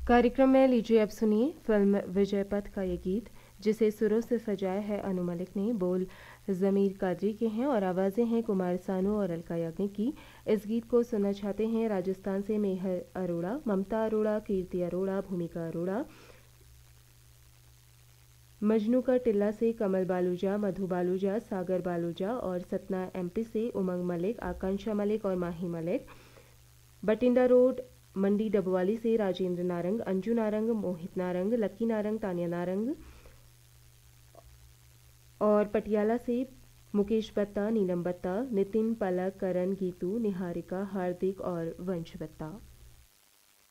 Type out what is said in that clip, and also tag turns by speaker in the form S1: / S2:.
S1: कार्यक्रम में लीजिए अब सुनिए फिल्म विजय पथ का ये गीत, जिसे सुरों से सजाया है अनु मलिक ने। बोल ज़मीर कादरी के हैं और आवाज़ें हैं कुमार सानू और अलका याग्निक की। इस गीत को सुनना चाहते हैं राजस्थान से मेहर अरोड़ा, ममता अरोड़ा, कीर्ति अरोड़ा, भूमिका अरोड़ा, मजनू का टिल्ला से कमल बालूजा, मधु बालूजा, सागर बालूजा और सतना एमपी से उमंग मलिक, आकांक्षा मलिक और माही मलिक। बटिंडा रोड मंडी डबवाली से राजेंद्र नारंग, अंजू नारंग, मोहित नारंग, लक्की नारंग, तानिया नारंग और पटियाला से मुकेश बत्ता, नीलम बत्ता, नितिन, पलक, करण, गीतू, निहारिका, हार्दिक और वंश बत्ता।